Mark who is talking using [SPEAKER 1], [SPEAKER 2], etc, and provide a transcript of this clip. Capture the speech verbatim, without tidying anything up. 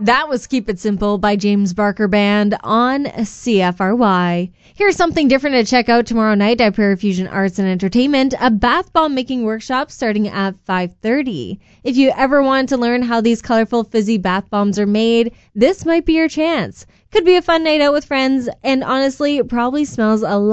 [SPEAKER 1] That was Keep It Simple by James Barker Band on C F R Y. Here's something different to check out tomorrow night at Prairie Fusion Arts and Entertainment, a bath bomb making workshop starting at five thirty. If you ever want to learn how these colorful fizzy bath bombs are made, this might be your chance. Could be a fun night out with friends, and honestly, it probably smells a lot